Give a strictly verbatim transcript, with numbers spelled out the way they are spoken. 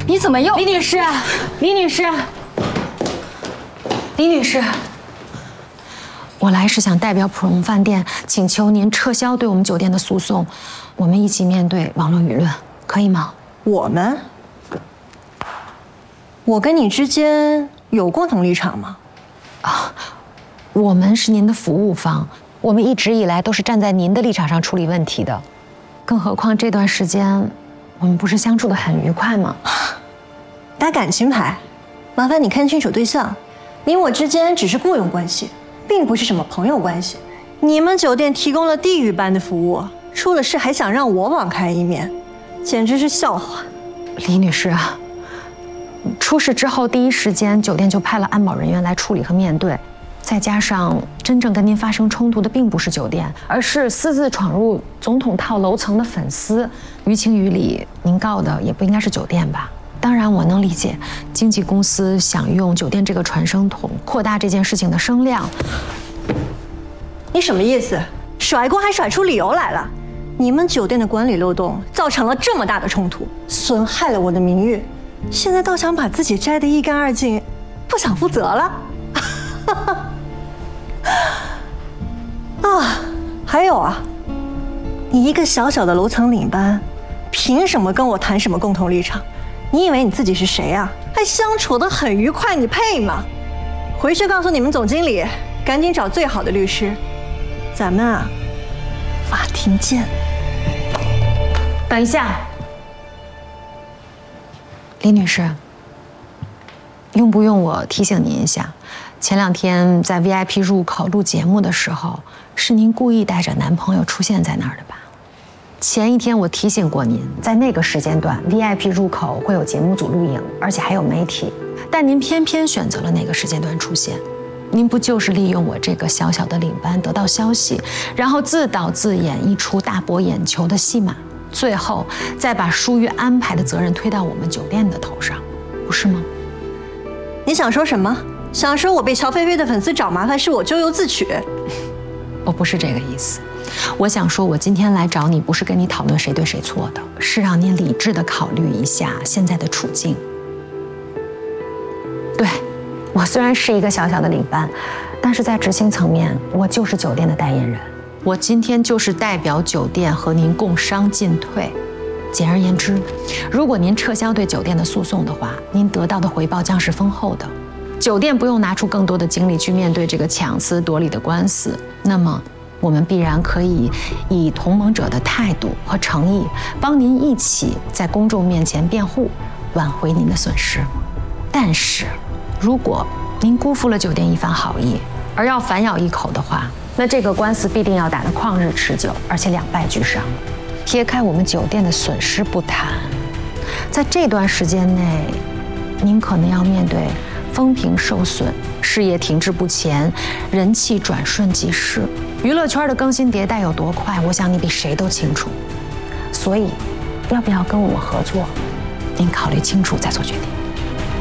你怎么又？ 李女士，李女士，李女士，我来是想代表普荣饭店请求您撤销对我们酒店的诉讼，我们一起面对网络舆论，可以吗？ 我们？我跟你之间有共同立场吗？ 啊，我们是您的服务方，我们一直以来都是站在您的立场上处理问题的，更何况这段时间我们不是相处得很愉快吗？ 打感情牌，麻烦你看清楚对象，你我之间只是雇佣关系，并不是什么朋友关系。你们酒店提供了地狱般的服务，出了事还想让我网开一面，简直是笑话。 李女士啊，出事之后第一时间酒店就派了安保人员来处理和面对，再加上真正跟您发生冲突的并不是酒店，而是私自闯入总统套楼层的粉丝。于情于理，您告的也不应该是酒店吧？当然，我能理解经纪公司想用酒店这个传声筒扩大这件事情的声量。 你什么意思？甩锅还甩出理由来了？你们酒店的管理漏洞造成了这么大的冲突，损害了我的名誉，现在倒想把自己摘得一干二净，不想负责了？啊，还有啊，你一个小小的楼层领班，凭什么跟我谈什么共同立场？你以为你自己是谁啊？还相处得很愉快，你配吗？回去告诉你们总经理，赶紧找最好的律师，咱们啊，法庭见。 等一下，李女士，用不用我提醒您一下？前两天在 V I P 入口录节目的时候，是您故意带着男朋友出现在那儿的吧？前一天我提醒过您，在那个时间段 V I P 入口会有节目组录影，而且还有媒体，但您偏偏选择了那个时间段出现，您不就是利用我这个小小的领班得到消息，然后自导自演一出大博眼球的戏码，最后再把疏于安排的责任推到我们酒店的头上，不是吗？ 你想说什么？想说我被乔菲菲的粉丝找麻烦是我咎由自取？ 我不是这个意思，我想说，我今天来找你不是跟你讨论谁对谁错的，是让您理智的考虑一下现在的处境。对，我虽然是一个小小的领班，但是在执行层面，我就是酒店的代言人，我今天就是代表酒店和您共商进退。简而言之，如果您撤销对酒店的诉讼的话，您得到的回报将是丰厚的。酒店不用拿出更多的精力去面对这个强词夺理的官司，那么我们必然可以以同盟者的态度和诚意，帮您一起在公众面前辩护，挽回您的损失。但是，如果您辜负了酒店一番好意，而要反咬一口的话，那这个官司必定要打得旷日持久，而且两败俱伤。撇开我们酒店的损失不谈，在这段时间内，您可能要面对风评受损、事业停滞不前、人气转瞬即逝。娱乐圈的更新迭代有多快，我想你比谁都清楚。所以，要不要跟我们合作？您考虑清楚再做决定。